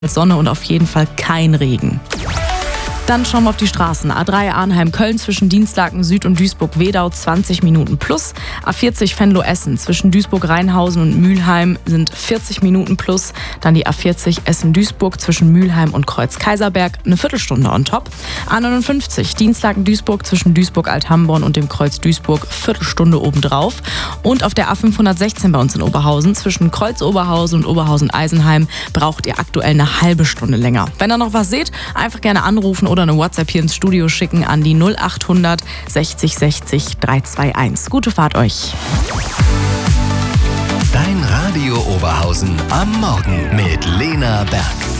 Sonne und auf jeden Fall kein Regen. Dann schauen wir auf die Straßen. A3 Arnheim-Köln zwischen Dinslaken Süd und Duisburg-Wedau 20 Minuten plus. A40 Venlo-Essen zwischen Duisburg-Rheinhausen und Mülheim sind 40 Minuten plus. Dann die A40 Essen-Duisburg zwischen Mülheim und Kreuz-Kaiserberg eine Viertelstunde on top. A59 Dinslaken-Duisburg zwischen Duisburg-Althamborn und dem Kreuz Duisburg Viertelstunde obendrauf. Und auf der A516 bei uns in Oberhausen zwischen Kreuz-Oberhausen und Oberhausen-Eisenheim braucht ihr aktuell eine halbe Stunde länger. Wenn ihr noch was seht, einfach gerne anrufen oder eine WhatsApp hier ins Studio schicken an die 0800 60 60 321. Gute Fahrt euch. Dein Radio Oberhausen am Morgen mit Lena Berg.